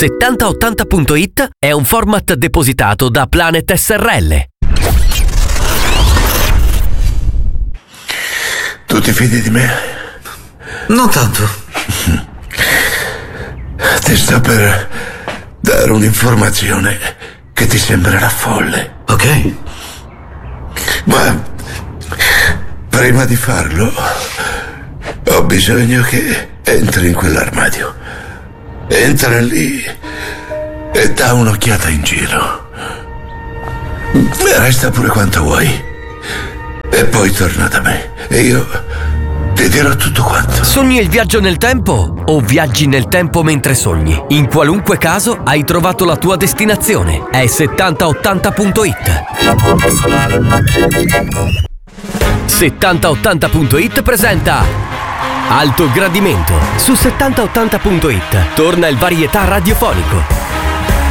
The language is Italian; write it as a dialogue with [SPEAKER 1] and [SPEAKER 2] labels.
[SPEAKER 1] 7080.it è un format depositato da Planet SRL.
[SPEAKER 2] Tu ti fidi di me?
[SPEAKER 3] Non tanto.
[SPEAKER 2] Ti sto per dare un'informazione che ti sembrerà folle.
[SPEAKER 3] Ok.
[SPEAKER 2] Ma prima di farlo ho bisogno che entri in quell'armadio. Entra lì e dà un'occhiata in giro. Resta pure quanto vuoi e poi torna da me e io ti dirò tutto quanto.
[SPEAKER 1] Sogni il viaggio nel tempo o viaggi nel tempo mentre sogni? In qualunque caso hai trovato la tua destinazione. È 7080.it. 7080.it presenta Alto Gradimento. Su 7080.it torna il varietà radiofonico.